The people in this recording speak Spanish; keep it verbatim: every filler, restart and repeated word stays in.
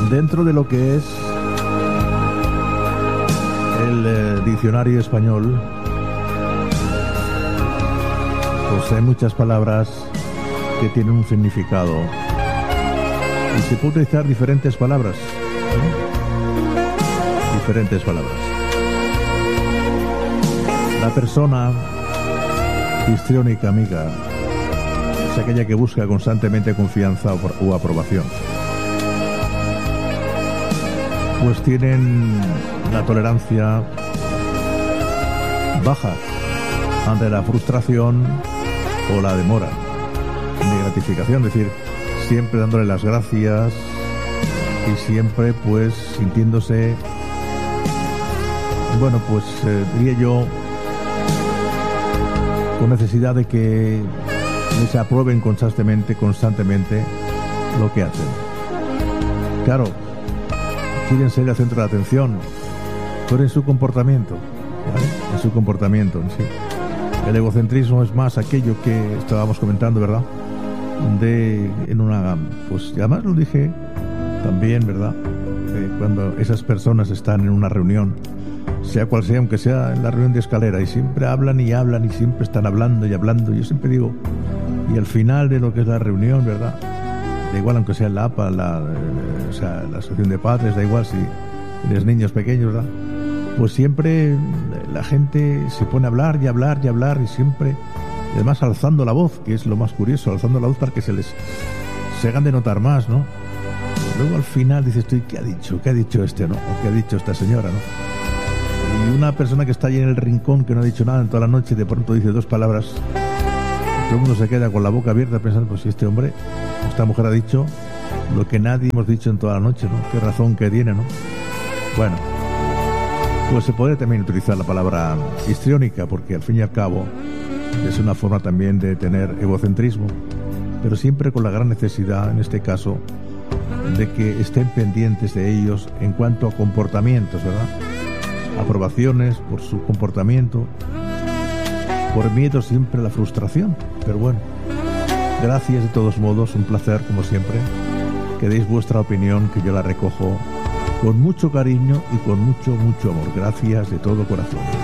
Dentro de lo que es el eh, diccionario español, pues hay muchas palabras que tienen un significado y se puede utilizar diferentes palabras, ¿no? Diferentes palabras. La persona histriónica amiga es aquella que busca constantemente confianza o, o aprobación. Pues tienen la tolerancia baja ante la frustración o la demora de gratificación, es decir, siempre dándole las gracias y siempre pues sintiéndose, bueno, pues eh, diría yo, con necesidad de que les aprueben constantemente, constantemente lo que hacen. Claro, quieren ser el centro de atención, pero en su comportamiento, ¿vale? En su comportamiento en sí. El egocentrismo es más aquello que estábamos comentando, ¿verdad? De en una, pues además lo dije también, ¿verdad? Eh, cuando esas personas están en una reunión, sea cual sea, aunque sea en la reunión de escalera, y siempre hablan y hablan y siempre están hablando y hablando, yo siempre digo, y al final de lo que es la reunión, ¿verdad? Da igual aunque sea la A P A, la, eh, o sea, la asociación de padres, da igual si tienes niños pequeños, ¿verdad? Pues siempre la gente se pone a hablar y hablar y hablar y siempre, y además alzando la voz, que es lo más curioso, alzando la voz para que se les se hagan de notar más, ¿no? Y luego al final dices tú, ¿qué ha dicho? ¿Qué ha dicho este, no? ¿O qué ha dicho esta señora, no? Y una persona que está allí en el rincón, que no ha dicho nada en toda la noche, de pronto dice dos palabras, todo el mundo se queda con la boca abierta pensando, pues si este hombre, esta mujer ha dicho lo que nadie hemos dicho en toda la noche, ¿no? Qué razón que tiene, ¿no? Bueno, pues se puede también utilizar la palabra histriónica, porque al fin y al cabo es una forma también de tener egocentrismo, pero siempre con la gran necesidad, en este caso, de que estén pendientes de ellos en cuanto a comportamientos, ¿verdad? Aprobaciones por su comportamiento, por miedo siempre a la frustración. Pero bueno, gracias de todos modos, un placer como siempre que deis vuestra opinión, que yo la recojo con mucho cariño y con mucho, mucho amor. Gracias de todo corazón.